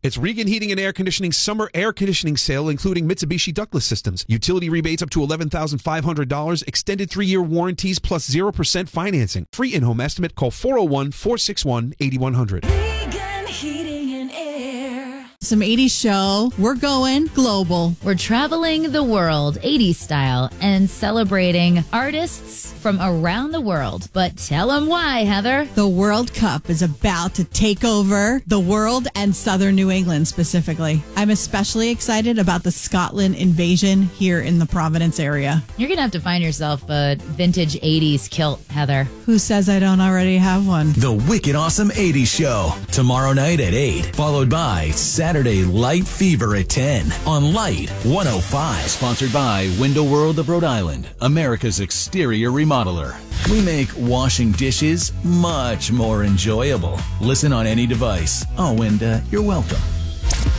It's Regan Heating and Air Conditioning Summer Air Conditioning Sale, including Mitsubishi ductless systems. Utility rebates up to $11,500, extended 3-year warranties plus 0% financing. Free in-home estimate. Call 401-461-8100. Regan Heating and Air. Some 80s show. We're going global. We're traveling the world 80s style and celebrating artists from around the world. But tell them why, Heather. The World Cup is about to take over the world and southern New England specifically. I'm especially excited about the Scotland invasion here in the Providence area. You're going to have to find yourself a vintage 80s kilt, Heather. Who says I don't already have one? The Wicked Awesome 80s Show. Tomorrow night at 8. Followed by Saturday Light Fever at 10 on Light 105. Sponsored by Window World of Rhode Island, America's exterior remodeler. We make washing dishes much more enjoyable. Listen on any device. Oh, and you're welcome.